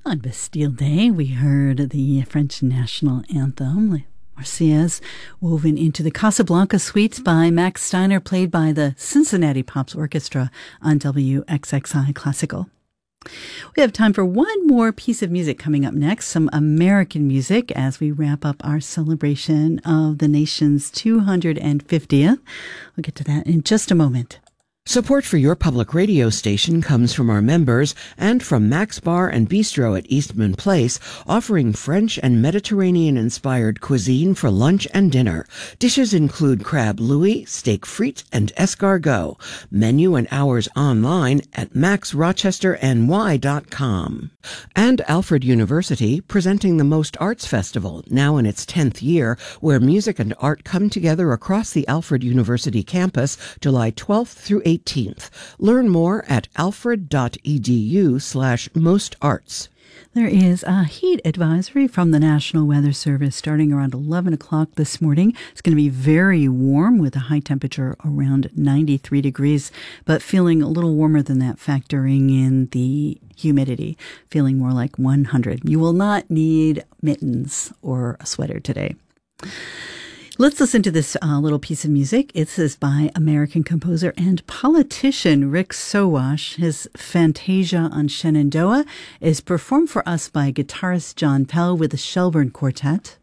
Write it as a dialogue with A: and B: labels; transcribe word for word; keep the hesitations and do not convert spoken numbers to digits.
A: On Bastille Day, we heard the French national anthem, Marseillaise, woven into the Casablanca Suite by Max Steiner, played by the Cincinnati Pops Orchestra on W X X I Classical. We have time for one more piece of music coming up next, some American music, as we wrap up our celebration of the nation's two hundred fiftieth. We'll get to that in just a moment.
B: Support for your public radio station comes from our members and from Max Bar and Bistro at Eastman Place, offering French and Mediterranean-inspired cuisine for lunch and dinner. Dishes include crab louis, steak frite, and escargot. Menu and hours online at max rochester n y dot com. And Alfred University, presenting the Most Arts Festival, now in its tenth year, where music and art come together across the Alfred University campus, July twelfth through eighteenth. Learn more at alfred.edu slash mostarts.
A: There is a heat advisory from the National Weather Service starting around eleven o'clock this morning. It's going to be very warm with a high temperature around ninety-three degrees, but feeling a little warmer than that, factoring in the humidity, feeling more like one hundred. You will not need mittens or a sweater today. Let's listen to this uh, little piece of music. This is by American composer and politician Rick Sowash. His Fantasia on Shenandoah is performed for us by guitarist John Pell with the Shelburne Quartet.